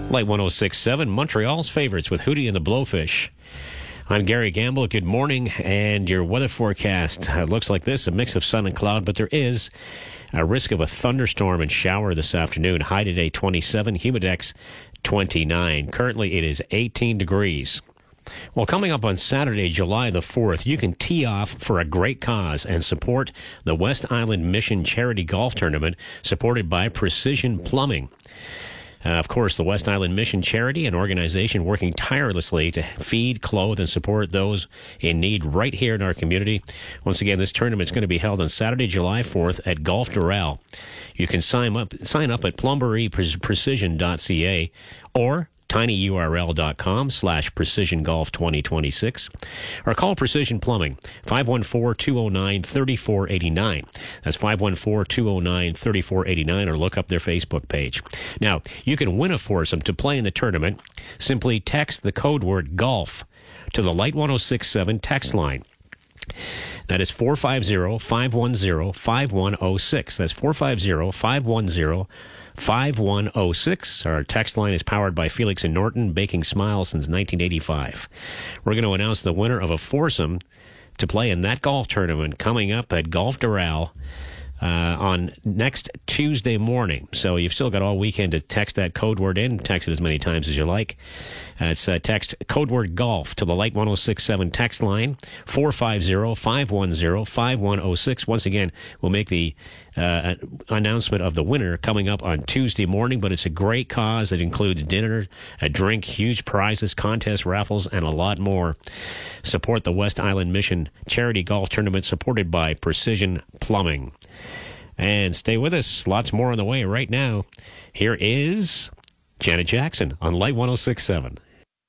Light 106.7, Montreal's favorites with Hootie and the Blowfish. I'm Gary Gamble. Good morning, and your weather forecast looks like this, a mix of sun and cloud, but there is a risk of a thunderstorm and shower this afternoon. High today 27, humidex 29. Currently it is 18 degrees. Well, coming up on Saturday, July the 4th, you can tee off for a great cause and support the West Island Mission Charity Golf Tournament supported by Precision Plumbing. Of course, the West Island Mission Charity, an organization working tirelessly to feed, clothe, and support those in need right here in our community. Once again, this tournament is going to be held on Saturday, July 4th at Golf Doral. You can sign up at plumberieprecision.ca or tinyurl.com/PrecisionGolf2026 or call Precision Plumbing 514-209-3489. That's 514-209-3489 or look up their Facebook page. Now, you can win a foursome to play in the tournament. Simply text the code word GOLF to the Light 106.7 text line. That is 450-510-5106. That's 450-510-5106. Our text line is powered by Felix and Norton, baking smiles since 1985. We're going to announce the winner of a foursome to play in that golf tournament coming up at Golf Doral on next Tuesday morning. So you've still got all weekend to text that code word in. Text it as many times as you like. It's text code word GOLF to the Light 106.7 text line, 450-510-5106. Once again, we'll make the announcement of the winner coming up on Tuesday morning, but it's a great cause. It includes dinner, a drink, huge prizes, contests, raffles, and a lot more. Support the West Island Mission Charity Golf Tournament supported by Precision Plumbing. And stay with us. Lots more on the way right now. Here is Janet Jackson on Light 106.7.